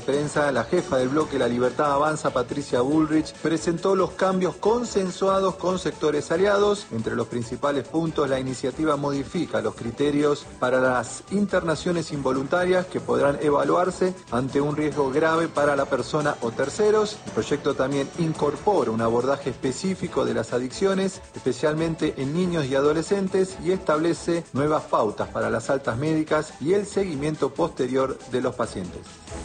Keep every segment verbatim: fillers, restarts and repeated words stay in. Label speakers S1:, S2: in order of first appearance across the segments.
S1: Prensa, la jefa del bloque La Libertad Avanza, Patricia Bullrich, presentó los cambios consensuados con sectores aliados. Entre los principales puntos, la iniciativa modifica los criterios para las internaciones involuntarias que podrán evaluarse ante un riesgo grave para la persona o terceros. El proyecto también incorpora un abordaje específico de las adicciones, especialmente en niños y adolescentes, y establece nuevas pautas para las altas médicas y el seguimiento posterior de los pacientes.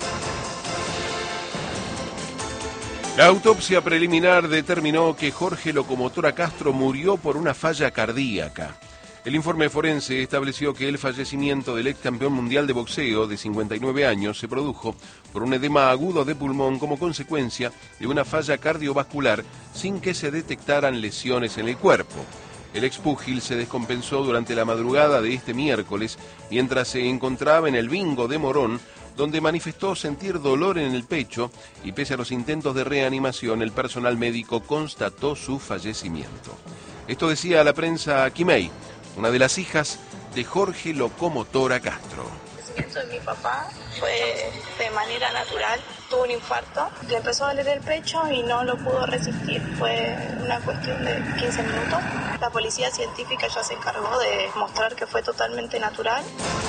S2: La autopsia preliminar determinó que Jorge Locomotora Castro murió por una falla cardíaca. El informe forense estableció que el fallecimiento del ex campeón mundial de boxeo de cincuenta y nueve años se produjo por un edema agudo de pulmón como consecuencia de una falla cardiovascular sin que se detectaran lesiones en el cuerpo. El expúgil se descompensó durante la madrugada de este miércoles mientras se encontraba en el bingo de Morón, donde manifestó sentir dolor en el pecho y pese a los intentos de reanimación, el personal médico constató su fallecimiento. Esto decía a la prensa Quimei, una de las hijas de Jorge Locomotora Castro.
S3: El fallecimiento de mi papá fue de manera natural, tuvo un infarto, le empezó a doler el pecho y no lo pudo resistir, fue una cuestión de quince minutos. La policía científica ya se encargó de mostrar que fue totalmente natural.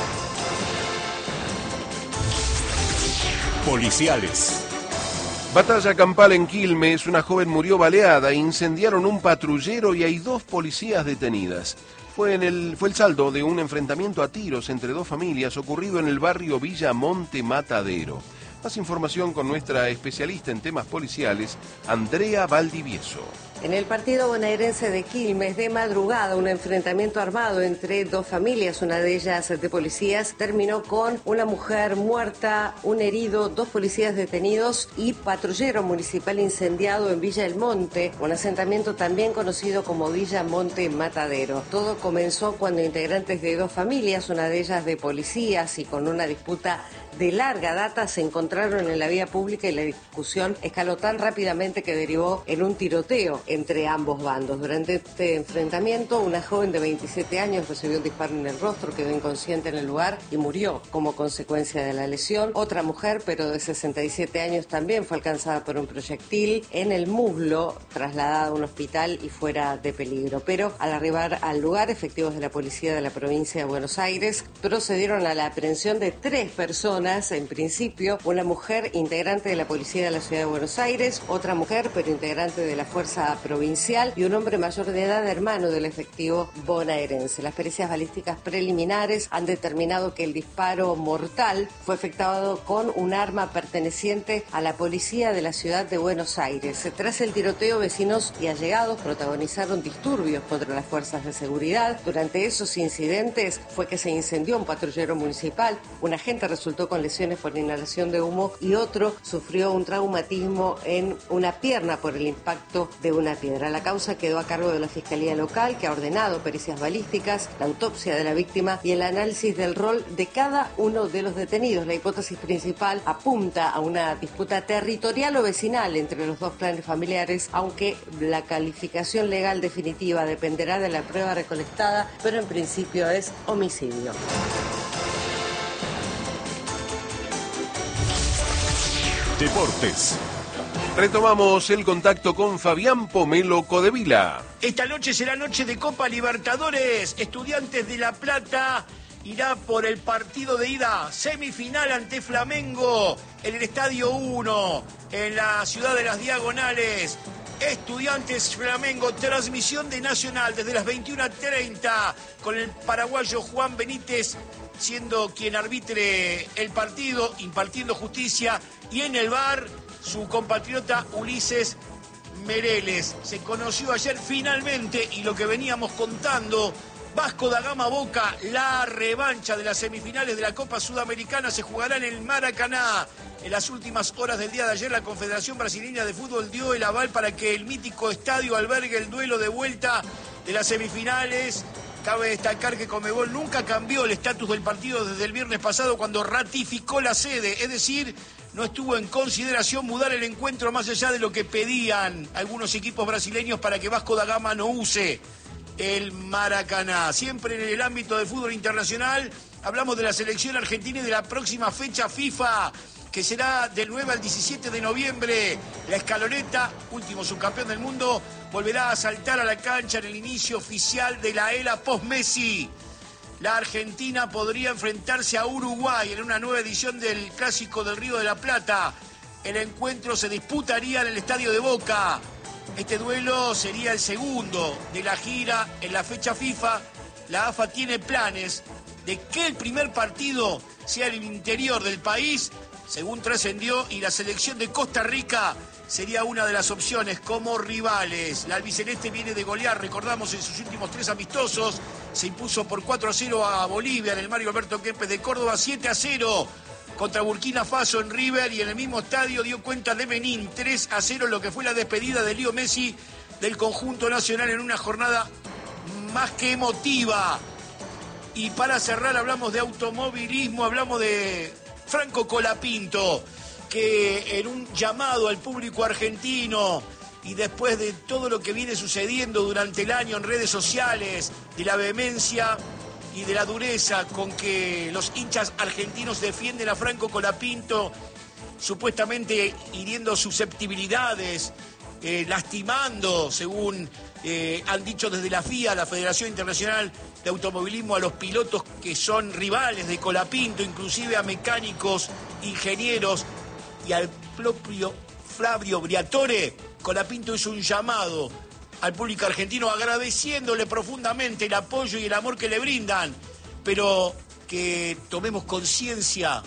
S4: Policiales.
S2: Batalla campal en Quilmes, una joven murió baleada, incendiaron un patrullero y hay dos policías detenidas. Fue, en el, fue el saldo de un enfrentamiento a tiros entre dos familias ocurrido en el barrio Villa Monte Matadero. Más información con nuestra especialista en temas policiales, Andrea Valdivieso.
S5: En el partido bonaerense de Quilmes, de madrugada, un enfrentamiento armado entre dos familias, una de ellas de policías, terminó con una mujer muerta, un herido, dos policías detenidos y patrullero municipal incendiado en Villa El Monte, un asentamiento también conocido como Villa Monte Matadero. Todo comenzó cuando integrantes de dos familias, una de ellas de policías y con una disputa de larga data, se encontraron en la vía pública y la discusión escaló tan rápidamente que derivó en un tiroteo entre ambos bandos. Durante este enfrentamiento, una joven de veintisiete años recibió un disparo en el rostro, quedó inconsciente en el lugar y murió como consecuencia de la lesión. Otra mujer, pero de sesenta y siete años, también fue alcanzada por un proyectil en el muslo, trasladada a un hospital y fuera de peligro. Pero al arribar al lugar, efectivos de la policía de la provincia de Buenos Aires procedieron a la aprehensión de tres personas. En principio, una mujer integrante de la policía de la ciudad de Buenos Aires, otra mujer pero integrante de la fuerza provincial y un hombre mayor de edad, hermano del efectivo bonaerense. Las pericias balísticas preliminares han determinado que el disparo mortal fue efectuado con un arma perteneciente a la policía de la ciudad de Buenos Aires. Tras el tiroteo, vecinos y allegados protagonizaron disturbios contra las fuerzas de seguridad. Durante esos incidentes fue que se incendió un patrullero municipal, un agente resultó con lesiones por inhalación de humo y otro sufrió un traumatismo en una pierna por el impacto de una piedra. La causa quedó a cargo de la Fiscalía Local, que ha ordenado pericias balísticas, la autopsia de la víctima y el análisis del rol de cada uno de los detenidos. La hipótesis principal apunta a una disputa territorial o vecinal entre los dos clanes familiares, aunque la calificación legal definitiva dependerá de la prueba recolectada, pero en principio es homicidio.
S4: Deportes.
S2: Retomamos el contacto con Fabián Pomelo Codevila.
S6: Esta noche será noche de Copa Libertadores. Estudiantes de La Plata irá por el partido de ida, semifinal ante Flamengo, en el Estadio uno, en la ciudad de las Diagonales. Estudiantes Flamengo, transmisión de Nacional desde las veintiuna treinta, con el paraguayo Juan Benítez siendo quien arbitre el partido, impartiendo justicia, y en el V A R su compatriota Ulises Mereles. Se conoció ayer finalmente, y lo que veníamos contando, Vasco da Gama Boca, la revancha de las semifinales de la Copa Sudamericana se jugará en el Maracaná. En las últimas horas del día de ayer, la Confederación Brasileña de Fútbol dio el aval para que el mítico estadio albergue el duelo de vuelta de las semifinales. Cabe destacar que Conmebol nunca cambió el estatus del partido desde el viernes pasado, cuando ratificó la sede, es decir, no estuvo en consideración mudar el encuentro más allá de lo que pedían algunos equipos brasileños para que Vasco da Gama no use el Maracaná. Siempre en el ámbito del fútbol internacional, hablamos de la selección argentina y de la próxima fecha FIFA, que será del nueve al diecisiete de noviembre. La Escaloneta, último subcampeón del mundo, volverá a saltar a la cancha en el inicio oficial de la era post-Messi. La Argentina podría enfrentarse a Uruguay en una nueva edición del Clásico del Río de la Plata. El encuentro se disputaría en el Estadio de Boca. Este duelo sería el segundo de la gira en la fecha FIFA. La A F A tiene planes de que el primer partido sea en el interior del país, según trascendió, y la selección de Costa Rica sería una de las opciones como rivales. La albiceleste viene de golear, recordamos, en sus últimos tres amistosos. Se impuso por cuatro a cero a Bolivia en el Mario Alberto Kempes de Córdoba, siete a cero contra Burkina Faso en River, y en el mismo estadio dio cuenta de Benín, tres a cero, lo que fue la despedida de Leo Messi del conjunto nacional en una jornada más que emotiva. Y para cerrar hablamos de automovilismo, hablamos de Franco Colapinto, que en un llamado al público argentino y después de todo lo que viene sucediendo durante el año en redes sociales, de la vehemencia y de la dureza con que los hinchas argentinos defienden a Franco Colapinto, supuestamente hiriendo susceptibilidades, eh, lastimando, según eh, han dicho desde la F I A, la Federación Internacional de Automovilismo, a los pilotos que son rivales de Colapinto, inclusive a mecánicos, ingenieros y al propio Flavio Briatore. Colapinto hizo un llamado al público argentino agradeciéndole profundamente el apoyo y el amor que le brindan, pero que tomemos conciencia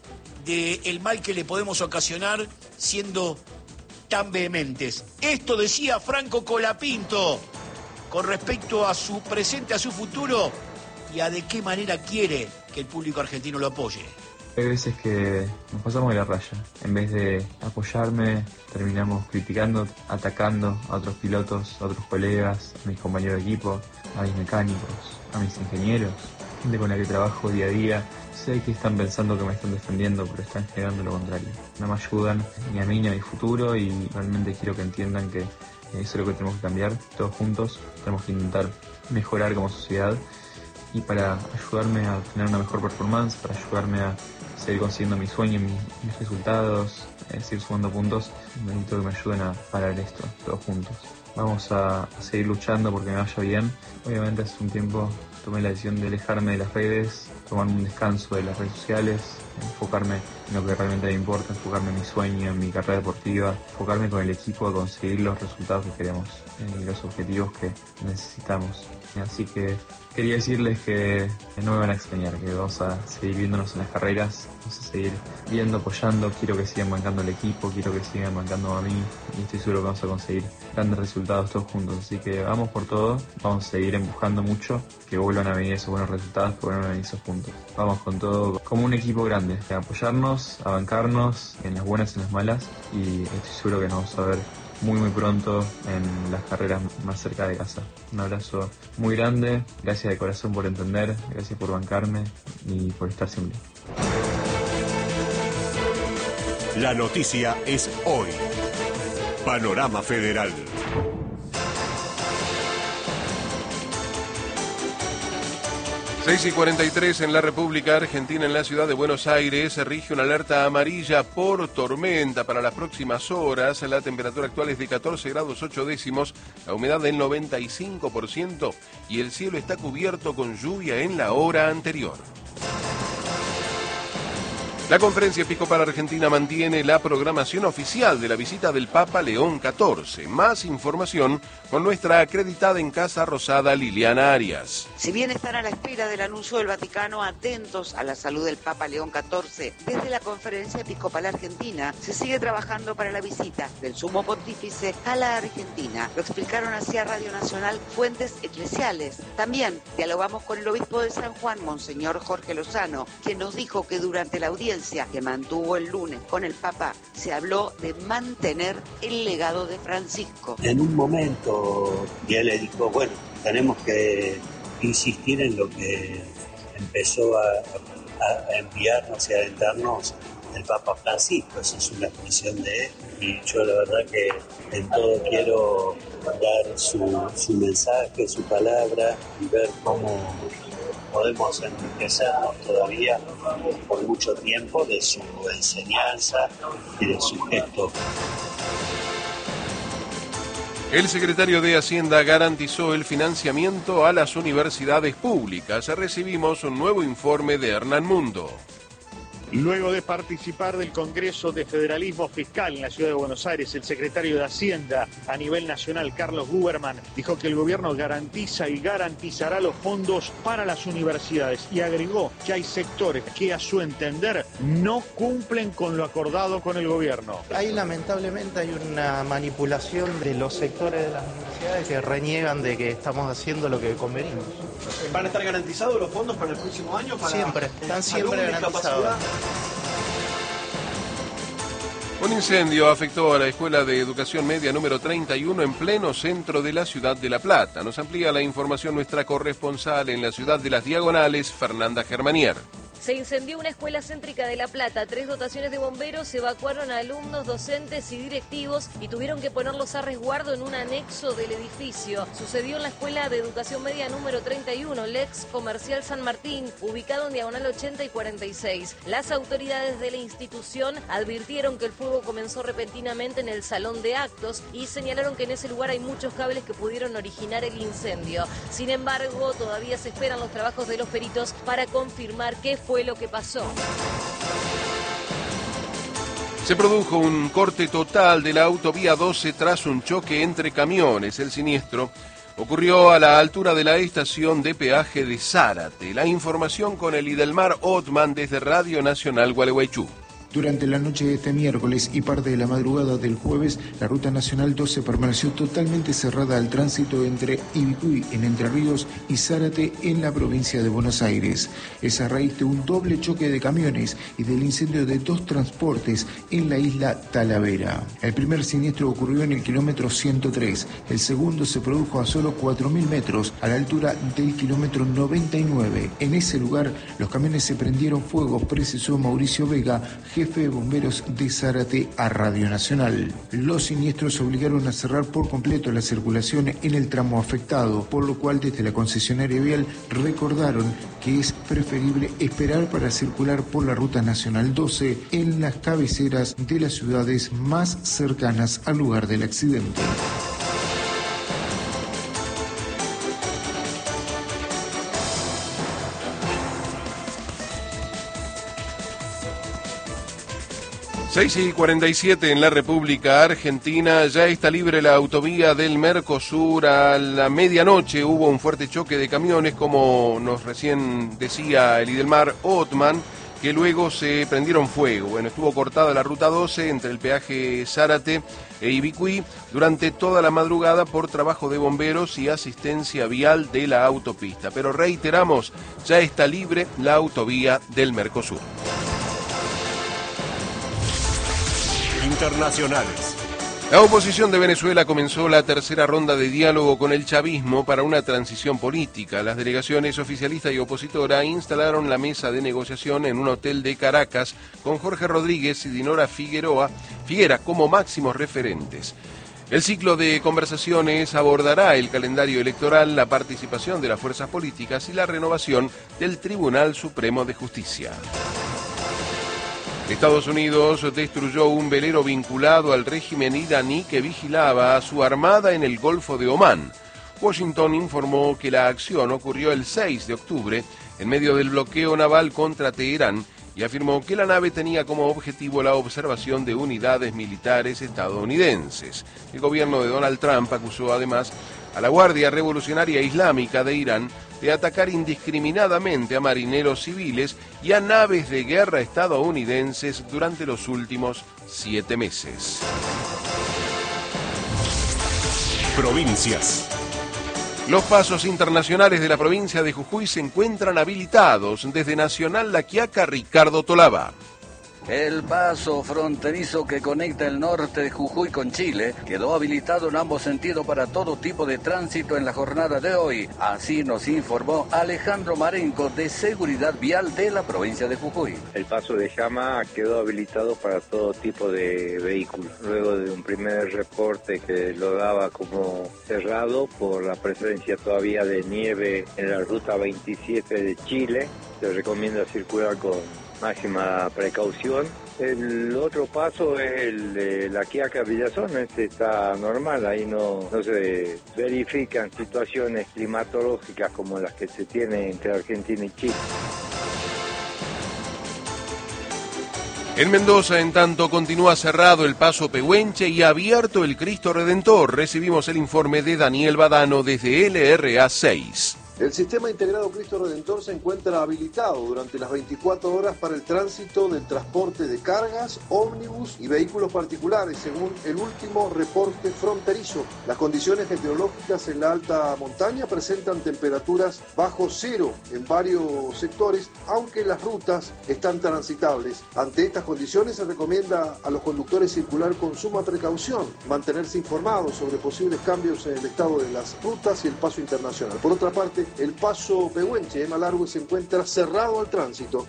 S6: del mal que le podemos ocasionar siendo tan vehementes. Esto decía Franco Colapinto con respecto a su presente, a su futuro y a de qué manera quiere que el público argentino lo apoye.
S4: Hay veces que nos pasamos de la raya. En vez de apoyarme, terminamos criticando, atacando a otros pilotos, a otros colegas, a mis compañeros de equipo, a mis mecánicos, a mis ingenieros, gente con la que trabajo día a día. Sé que están pensando que me están defendiendo, pero están generando lo contrario. No me ayudan ni a mí ni a mi futuro, y realmente quiero que entiendan que eso es lo que tenemos que cambiar todos juntos. Tenemos que intentar mejorar como sociedad, y para ayudarme a tener una mejor performance, para ayudarme a seguir consiguiendo mi sueño, mis, mis resultados, eh, seguir sumando puntos, necesito que me ayuden a parar esto, todos juntos. Vamos a, a seguir luchando porque me vaya bien. Obviamente hace un tiempo tomé la decisión de alejarme de las redes, tomarme un descanso de las redes sociales, enfocarme en lo que realmente me importa, enfocarme en mi sueño, en mi carrera deportiva, enfocarme con el equipo a conseguir los resultados que queremos eh, y los objetivos que necesitamos. Así que quería decirles que no me van a extrañar, que vamos a seguir viéndonos en las carreras, vamos a seguir viendo, apoyando. Quiero que sigan bancando el equipo, quiero que sigan bancando a mí, y estoy seguro que vamos a conseguir grandes resultados todos juntos. Así que vamos por todo, vamos a seguir empujando mucho, que vuelvan a venir esos buenos resultados, que vuelvan a venir esos puntos. Vamos con todo, como un equipo grande, a apoyarnos, a bancarnos en las buenas y en las malas, y estoy seguro que nos vamos a ver muy muy pronto en las carreras más cerca de casa. Un abrazo muy grande, gracias de corazón por entender, gracias por bancarme y por estar siempre.
S7: La noticia es hoy. Panorama Federal.
S2: seis y cuarenta y tres en la República Argentina. En la ciudad de Buenos Aires se rige una alerta amarilla por tormenta para las próximas horas. La temperatura actual es de catorce grados ocho décimos, la humedad del noventa y cinco por ciento y el cielo está cubierto con lluvia en la hora anterior. La Conferencia Episcopal Argentina mantiene la programación oficial de la visita del Papa León catorce. Más información con nuestra acreditada en Casa Rosada, Liliana Arias.
S8: Si bien están a la espera del anuncio del Vaticano, atentos a la salud del Papa León catorce, desde la Conferencia Episcopal Argentina se sigue trabajando para la visita del Sumo Pontífice a la Argentina. Lo explicaron hacia Radio Nacional fuentes eclesiales. También dialogamos con el obispo de San Juan, Monseñor Jorge Lozano, quien nos dijo que durante la audiencia que mantuvo el lunes con el Papa se habló de mantener el legado de Francisco.
S9: En un momento ya le dijo, bueno, tenemos que insistir en lo que empezó a, a enviarnos y a alentarnos el Papa Francisco. Esa es una expresión de él, y yo la verdad que en todo quiero dar su, su mensaje, su palabra, y ver cómo podemos enriquecernos todavía por mucho tiempo de su enseñanza y de su gesto.
S2: El secretario de Hacienda garantizó el financiamiento a las universidades públicas. Recibimos un nuevo informe de Hernán Mundo.
S10: Luego de participar del Congreso de Federalismo Fiscal en la Ciudad de Buenos Aires, el secretario de Hacienda a nivel nacional, Carlos Guberman, dijo que el gobierno garantiza y garantizará los fondos para las universidades y agregó que hay sectores que a su entender no cumplen con lo acordado con el gobierno.
S11: Ahí lamentablemente hay una manipulación de los sectores de las universidades que reniegan de que estamos haciendo lo que convenimos.
S12: ¿Van a estar garantizados los fondos para el próximo año? Para
S11: siempre, están siempre garantizados.
S2: Un incendio afectó a la Escuela de Educación Media número treinta y uno en pleno centro de la ciudad de La Plata. Nos amplía la información nuestra corresponsal en la ciudad de Las Diagonales, Fernanda Germanier.
S13: Se incendió una escuela céntrica de La Plata. Tres dotaciones de bomberos evacuaron a alumnos, docentes y directivos y tuvieron que ponerlos a resguardo en un anexo del edificio. Sucedió en la Escuela de Educación Media número treinta y uno, Lex Comercial San Martín, ubicado en diagonal ochenta y cuarenta y seis. Las autoridades de la institución advirtieron que el fuego comenzó repentinamente en el salón de actos y señalaron que en ese lugar hay muchos cables que pudieron originar el incendio. Sin embargo, todavía se esperan los trabajos de los peritos para confirmar qué fue lo que pasó.
S2: Se produjo un corte total de la autovía doce tras un choque entre camiones. El siniestro ocurrió a la altura de la estación de peaje de Zárate. La información con el Idelmar Othman desde Radio Nacional Gualeguaychú.
S14: Durante la noche de este miércoles y parte de la madrugada del jueves, la Ruta Nacional doce permaneció totalmente cerrada al tránsito entre Ibicuy, en Entre Ríos, y Zárate, en la provincia de Buenos Aires. Es a raíz de un doble choque de camiones y del incendio de dos transportes en la isla Talavera. El primer siniestro ocurrió en el kilómetro ciento tres. El segundo se produjo a solo cuatro mil metros, a la altura del kilómetro noventa y nueve. En ese lugar, los camiones se prendieron fuego, precisó Mauricio Vega, jefe de bomberos de Zárate, a Radio Nacional. Los siniestros obligaron a cerrar por completo la circulación en el tramo afectado, por lo cual desde la concesionaria vial recordaron que es preferible esperar para circular por la Ruta Nacional doce en las cabeceras de las ciudades más cercanas al lugar del accidente.
S2: seis y cuarenta y siete en la República Argentina. Ya está libre la autovía del Mercosur. A la medianoche hubo un fuerte choque de camiones, como nos recién decía el Idelmar Othman, que luego se prendieron fuego. Bueno, estuvo cortada la ruta doce entre el peaje Zárate e Ibicuí durante toda la madrugada por trabajo de bomberos y asistencia vial de la autopista. Pero reiteramos, ya está libre la autovía del Mercosur.
S7: Internacionales.
S2: La oposición de Venezuela comenzó la tercera ronda de diálogo con el chavismo para una transición política. Las delegaciones oficialista y opositora instalaron la mesa de negociación en un hotel de Caracas con Jorge Rodríguez y Dinora Figueroa, Figuera como máximos referentes. El ciclo de conversaciones abordará el calendario electoral, la participación de las fuerzas políticas y la renovación del Tribunal Supremo de Justicia. Estados Unidos destruyó un velero vinculado al régimen iraní que vigilaba a su armada en el Golfo de Omán. Washington informó que la acción ocurrió el seis de octubre en medio del bloqueo naval contra Teherán y afirmó que la nave tenía como objetivo la observación de unidades militares estadounidenses. El gobierno de Donald Trump acusó además a la Guardia Revolucionaria Islámica de Irán de atacar indiscriminadamente a marineros civiles y a naves de guerra estadounidenses durante los últimos siete meses.
S7: Provincias.
S2: Los pasos internacionales de la provincia de Jujuy se encuentran habilitados. Desde Nacional La Quiaca, Ricardo Tolaba.
S15: El paso fronterizo que conecta el norte de Jujuy con Chile quedó habilitado en ambos sentidos para todo tipo de tránsito en la jornada de hoy. Así nos informó Alejandro Marenco de Seguridad Vial de la provincia de Jujuy.
S16: El paso de Llama quedó habilitado para todo tipo de vehículos. Luego de un primer reporte que lo daba como cerrado por la presencia todavía de nieve en la ruta veintisiete de Chile, se recomienda circular con máxima precaución. El otro paso es el de La Quiaca Villazón, este está normal, ahí no, no se verifican situaciones climatológicas como las que se tienen entre Argentina y Chile.
S2: En Mendoza, en tanto, continúa cerrado el paso Pehuenche y abierto el Cristo Redentor. Recibimos el informe de Daniel Badano desde L R A seis.
S17: El sistema integrado Cristo Redentor se encuentra habilitado durante las veinticuatro horas para el tránsito del transporte de cargas, ómnibus y vehículos particulares, según el último reporte fronterizo. Las condiciones meteorológicas en la alta montaña presentan temperaturas bajo cero en varios sectores, aunque las rutas están transitables. Ante estas condiciones se recomienda a los conductores circular con suma precaución, mantenerse informados sobre posibles cambios en el estado de las rutas y el paso internacional. Por otra parte, el paso Pehuenche de Malargüe se encuentra cerrado al tránsito.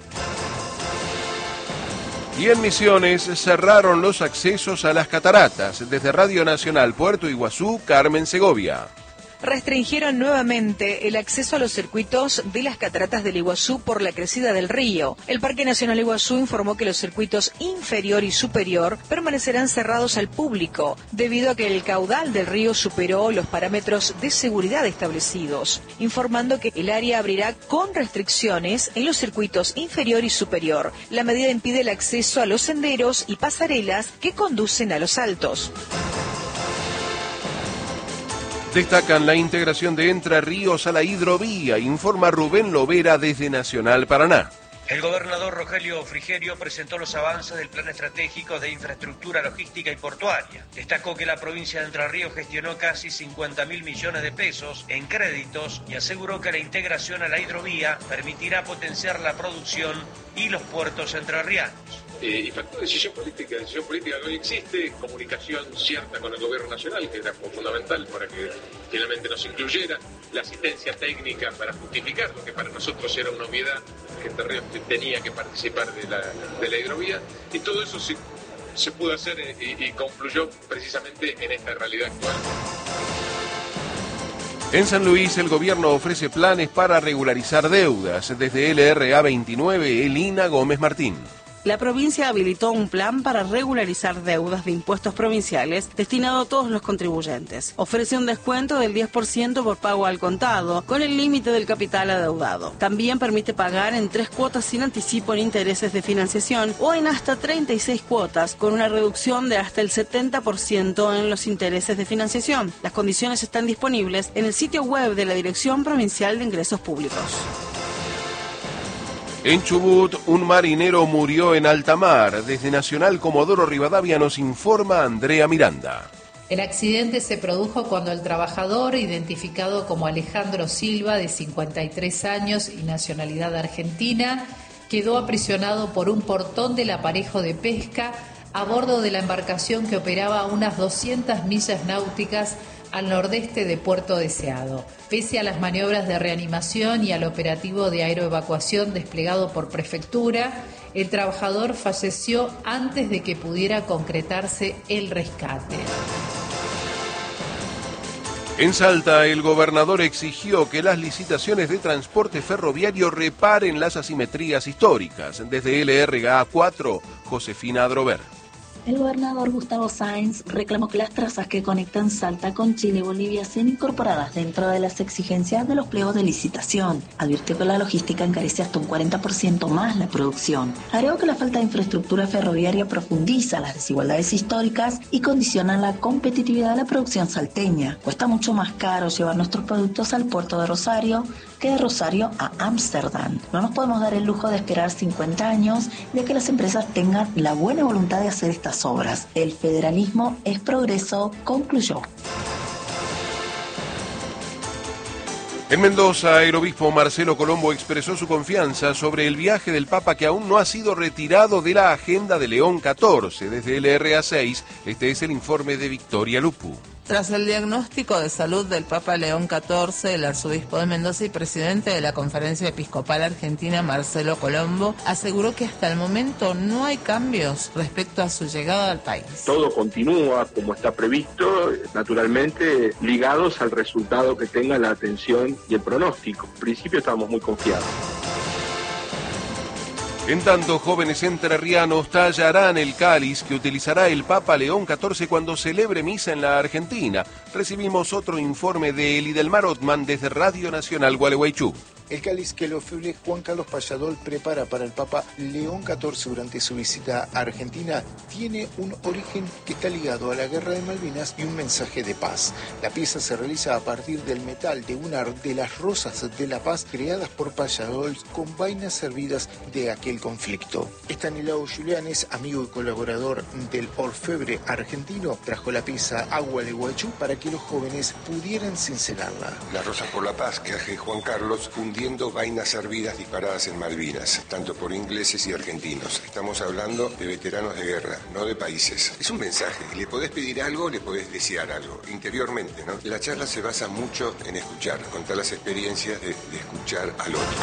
S2: Y en Misiones cerraron los accesos a las cataratas. Desde Radio Nacional Puerto Iguazú, Carmen Segovia.
S18: Restringieron nuevamente el acceso a los circuitos de las cataratas del Iguazú por la crecida del río. El Parque Nacional Iguazú informó que los circuitos inferior y superior permanecerán cerrados al público, debido a que el caudal del río superó los parámetros de seguridad establecidos, informando que el área abrirá con restricciones en los circuitos inferior y superior. La medida impide el acceso a los senderos y pasarelas que conducen a los altos.
S2: Destacan la integración de Entre Ríos a la hidrovía, informa Rubén Lovera desde Nacional Paraná.
S19: El gobernador Rogelio Frigerio presentó los avances del Plan Estratégico de Infraestructura Logística y Portuaria. Destacó que la provincia de Entre Ríos gestionó casi cincuenta mil millones de pesos en créditos y aseguró que la integración a la hidrovía permitirá potenciar la producción y los puertos entrerrianos.
S20: Eh, y faltó decisión política, decisión política que hoy existe, comunicación cierta con el gobierno nacional, que era fundamental para que finalmente nos incluyera, la asistencia técnica para justificar lo que para nosotros era una obviedad, que Entre Ríos tenía que participar de la, de la hidrovía, y todo eso se, se pudo hacer y, y concluyó precisamente en esta realidad actual.
S2: En San Luis, el gobierno ofrece planes para regularizar deudas. Desde L R A veintinueve, Elina Gómez Martín.
S21: La provincia habilitó un plan para regularizar deudas de impuestos provinciales destinado a todos los contribuyentes. Ofrece un descuento del diez por ciento por pago al contado, con el límite del capital adeudado. También permite pagar en tres cuotas sin anticipo en intereses de financiación o en hasta treinta y seis cuotas, con una reducción de hasta el setenta por ciento en los intereses de financiación. Las condiciones están disponibles en el sitio web de la Dirección Provincial de Ingresos Públicos.
S2: En Chubut, un marinero murió en alta mar. Desde Nacional Comodoro Rivadavia nos informa Andrea Miranda.
S22: El accidente se produjo cuando el trabajador, identificado como Alejandro Silva, de cincuenta y tres años y nacionalidad argentina, quedó aprisionado por un portón del aparejo de pesca a bordo de la embarcación que operaba a unas doscientas millas náuticas al nordeste de Puerto Deseado. Pese a las maniobras de reanimación y al operativo de aeroevacuación desplegado por Prefectura, el trabajador falleció antes de que pudiera concretarse el rescate.
S2: En Salta, el gobernador exigió que las licitaciones de transporte ferroviario reparen las asimetrías históricas. Desde L R A cuatro, Josefina Adrover.
S23: El gobernador Gustavo Sáenz reclamó que las trazas que conectan Salta con Chile y Bolivia sean incorporadas dentro de las exigencias de los pliegos de licitación. Advirtió que la logística encarece hasta un cuarenta por ciento más la producción. Agregó que la falta de infraestructura ferroviaria profundiza las desigualdades históricas y condiciona la competitividad de la producción salteña. Cuesta mucho más caro llevar nuestros productos al puerto de Rosario que de Rosario a Ámsterdam. No nos podemos dar el lujo de esperar cincuenta años de que las empresas tengan la buena voluntad de hacer estas obras. El federalismo es progreso, concluyó.
S2: En Mendoza, el obispo Marcelo Colombo expresó su confianza sobre el viaje del Papa que aún no ha sido retirado de la agenda de León catorce. Desde el R A seis, este es el informe de Victoria Lupu.
S1: Tras el diagnóstico de salud del Papa León catorce, el arzobispo de Mendoza y presidente de la Conferencia Episcopal Argentina, Marcelo Colombo, aseguró que hasta el momento no hay cambios respecto a su llegada al país.
S3: Todo continúa como está previsto, naturalmente ligados al resultado que tenga la atención y el pronóstico. En principio estamos muy confiados.
S2: En tanto, jóvenes entrerrianos tallarán el cáliz que utilizará el Papa León catorce cuando celebre misa en la Argentina. Recibimos otro informe de Elidelmar Otman desde Radio Nacional Gualeguaychú.
S14: El cáliz que el orfebre Juan Carlos Payadol prepara para el Papa León catorce durante su visita a Argentina tiene un origen que está ligado a la Guerra de Malvinas y un mensaje de paz. La pieza se realiza a partir del metal de una de las rosas de la paz creadas por Payadol con vainas servidas de aquel conflicto. Estanislao Julianes, amigo y colaborador del orfebre argentino, trajo la pieza a Gualeguaychú para que los jóvenes pudieran cincelarla.
S5: Las rosas por la paz que hace Juan Carlos, hundiendo vainas servidas disparadas en Malvinas, tanto por ingleses y argentinos. Estamos hablando de veteranos de guerra, no de países. Es un mensaje. Le podés pedir algo, le podés desear algo, interiormente, ¿no? La charla se basa mucho en escuchar, contar las experiencias de, de escuchar al otro.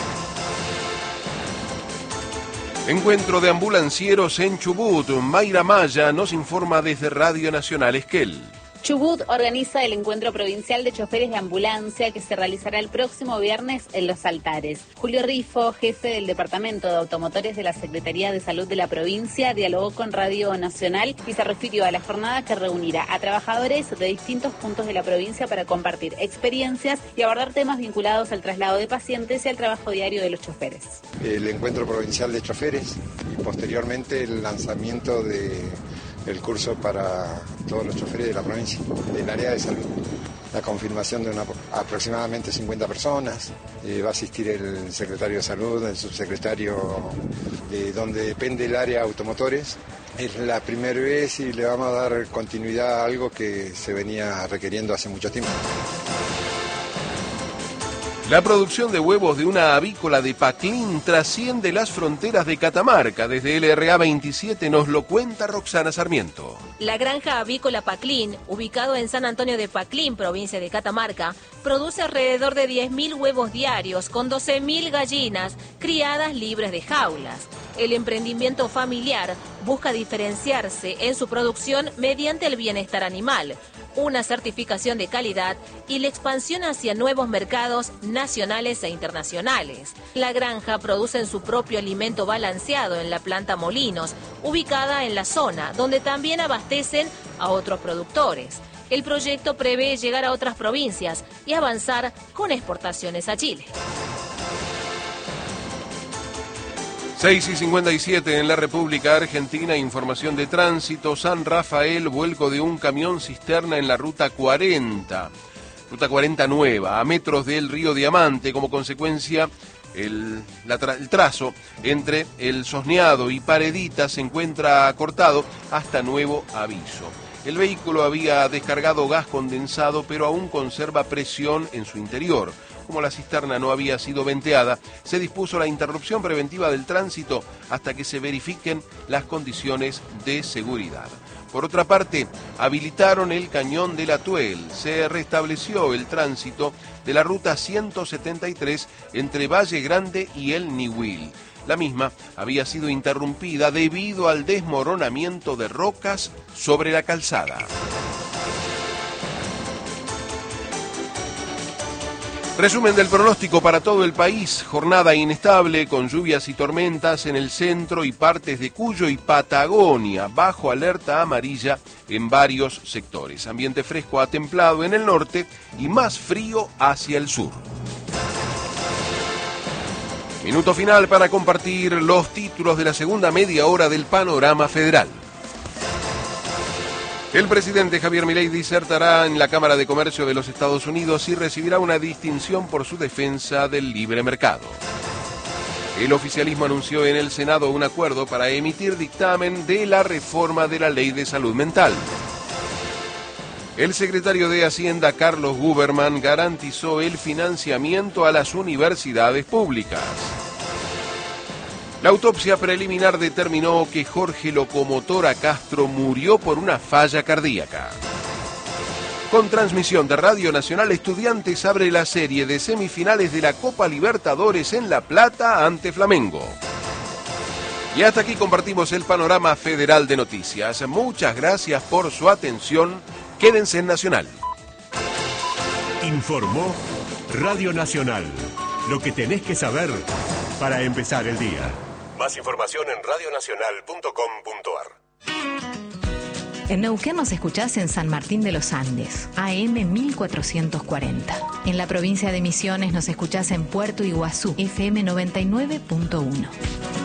S2: Encuentro de ambulancieros en Chubut. Mayra Maya nos informa desde Radio Nacional Esquel.
S24: Chubut organiza el encuentro provincial de choferes de ambulancia que se realizará el próximo viernes en Los Altares. Julio Rifo, jefe del Departamento de Automotores de la Secretaría de Salud de la provincia, dialogó con Radio Nacional y se refirió a la jornada que reunirá a trabajadores de distintos puntos de la provincia para compartir experiencias y abordar temas vinculados al traslado de pacientes y al trabajo diario de los choferes.
S25: El encuentro provincial de choferes y posteriormente el lanzamiento de el curso para todos los choferes de la provincia, en área de salud. La confirmación de una, aproximadamente cincuenta personas, eh, va a asistir el secretario de salud, el subsecretario de donde depende el área automotores. Es la primera vez y le vamos a dar continuidad a algo que se venía requiriendo hace mucho tiempo.
S2: La producción de huevos de una avícola de Paclín trasciende las fronteras de Catamarca. Desde el R A veintisiete nos lo cuenta Roxana Sarmiento.
S26: La granja avícola Paclín, ubicado en San Antonio de Paclín, provincia de Catamarca, produce alrededor de diez mil huevos diarios con doce mil gallinas criadas libres de jaulas. El emprendimiento familiar busca diferenciarse en su producción mediante el bienestar animal, una certificación de calidad y la expansión hacia nuevos mercados nacionales e internacionales. La granja produce en su propio alimento balanceado en la planta Molinos, ubicada en la zona, donde también abastecen a otros productores. El proyecto prevé llegar a otras provincias y avanzar con exportaciones a Chile.
S2: seis y cincuenta y siete en la República Argentina, información de tránsito. San Rafael, vuelco de un camión cisterna en la ruta cuarenta, ruta cuarenta nueva, a metros del río Diamante. Como consecuencia, el, la tra el trazo entre el Sosneado y Paredita se encuentra cortado hasta nuevo aviso. El vehículo había descargado gas condensado, pero aún conserva presión en su interior. Como la cisterna no había sido venteada, se dispuso la interrupción preventiva del tránsito hasta que se verifiquen las condiciones de seguridad. Por otra parte, habilitaron el cañón del Atuel. Se restableció el tránsito de la ruta ciento setenta y tres entre Valle Grande y el Nihuil. La misma había sido interrumpida debido al desmoronamiento de rocas sobre la calzada. Resumen del pronóstico para todo el país. Jornada inestable con lluvias y tormentas en el centro y partes de Cuyo y Patagonia. Bajo alerta amarilla en varios sectores. Ambiente fresco a templado en el norte y más frío hacia el sur. Minuto final para compartir los títulos de la segunda media hora del Panorama Federal. El presidente Javier Milei disertará en la Cámara de Comercio de los Estados Unidos y recibirá una distinción por su defensa del libre mercado. El oficialismo anunció en el Senado un acuerdo para emitir dictamen de la reforma de la Ley de Salud Mental. El secretario de Hacienda, Carlos Guberman, garantizó el financiamiento a las universidades públicas. La autopsia preliminar determinó que Jorge Locomotora Castro murió por una falla cardíaca. Con transmisión de Radio Nacional, Estudiantes abre la serie de semifinales de la Copa Libertadores en La Plata ante Flamengo. Y hasta aquí compartimos el panorama federal de noticias. Muchas gracias por su atención. Quédense en Nacional.
S7: Informó Radio Nacional. Lo que tenés que saber para empezar el día. Más información en radio nacional punto com punto ar.
S4: En Neuquén nos escuchás en San Martín de los Andes, A M mil cuatrocientos cuarenta. En la provincia de Misiones nos escuchás en Puerto Iguazú, F M noventa y nueve punto uno.